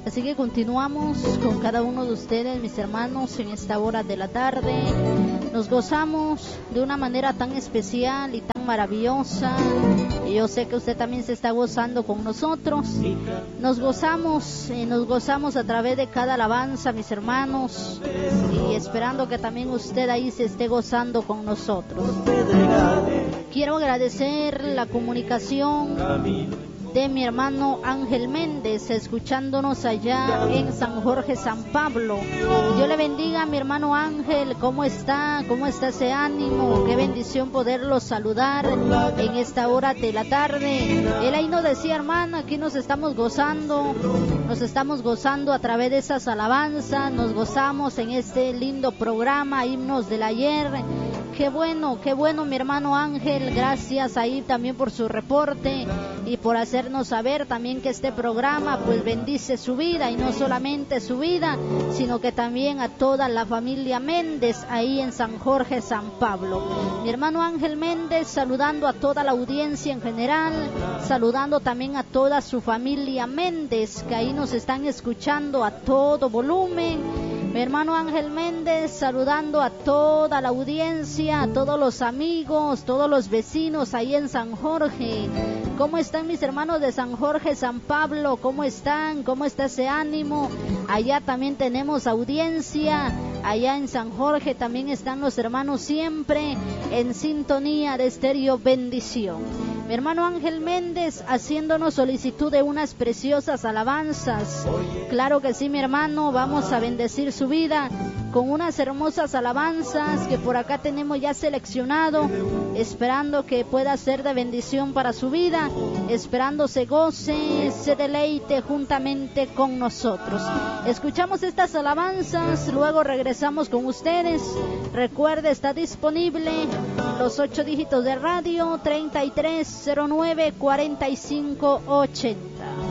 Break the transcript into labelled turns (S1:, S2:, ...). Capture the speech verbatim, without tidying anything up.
S1: Así que continuamos con cada uno de ustedes, mis hermanos, en esta hora de la tarde. Nos gozamos de una manera tan especial y tan maravillosa. Y yo sé que usted también se está gozando con nosotros. Nos gozamos, eh, nos gozamos a través de cada alabanza, mis hermanos. Y esperando que también usted ahí se esté gozando con nosotros. Quiero agradecer la comunicación de mi hermano Ángel Méndez, escuchándonos allá en San Jorge, San Pablo. Dios le bendiga a mi hermano Ángel. ¿Cómo está? ¿Cómo está ese ánimo? Qué bendición poderlo saludar en esta hora de la tarde. Él ahí nos decía, hermano, aquí nos estamos gozando, nos estamos gozando a través de esas alabanzas, nos gozamos en este lindo programa, Himnos del Ayer. Qué bueno, qué bueno, mi hermano Ángel. Gracias ahí también por su reporte y por hacernos saber también que este programa pues bendice su vida, y no solamente su vida, sino que también a toda la familia Méndez ahí en San Jorge, San Pablo. Mi hermano Ángel Méndez saludando a toda la audiencia en general, saludando también a toda su familia Méndez que ahí nos están escuchando a todo volumen. Mi hermano Ángel Méndez saludando a toda la audiencia, a todos los amigos, todos los vecinos ahí en San Jorge. ¿Cómo están mis hermanos de San Jorge, San Pablo? ¿Cómo están? ¿Cómo está ese ánimo? Allá también tenemos audiencia. Allá en San Jorge también están los hermanos siempre en sintonía de Estéreo Bendición. Mi hermano Ángel Méndez haciéndonos solicitud de unas preciosas alabanzas. Claro que sí, mi hermano, vamos a bendecir su vida con unas hermosas alabanzas que por acá tenemos ya seleccionado, esperando que pueda ser de bendición para su vida, esperando se goce, se deleite juntamente con nosotros. Escuchamos estas alabanzas, luego regresamos con ustedes. Recuerde, está disponible los ocho dígitos de radio treinta y tres cero nueve cuarenta y cinco ochenta.